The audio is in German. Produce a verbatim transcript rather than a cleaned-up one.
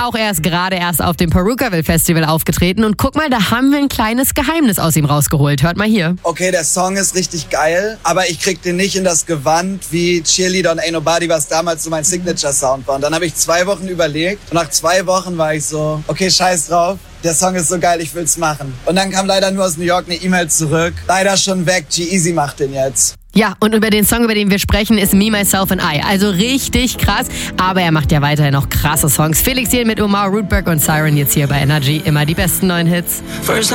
auch erst gerade erst auf dem Perukaville Festival aufgetreten. Und guck mal, da haben wir ein kleines Geheimnis aus ihm rausgeholt. Hört mal hier. Okay, der Song ist richtig geil, aber ich krieg den nicht in das Gewand wie Cheerleader und Ain't Nobody, was damals so mein Signature-Sound war. Und dann habe ich zwei Wochen überlegt und nach zwei Wochen war ich so, okay, scheiß drauf. Der Song ist so geil, ich will's machen. Und dann kam leider nur aus New York eine E-Mail zurück. Leider schon weg, G-Eazy macht den jetzt. Ja, und über den Song, über den wir sprechen, ist Me, Myself and I. Also richtig krass, aber er macht ja weiterhin noch krasse Songs. Felix Jähn mit Omar Rudberg und Siren jetzt hier bei Energy. Immer die besten neuen Hits. First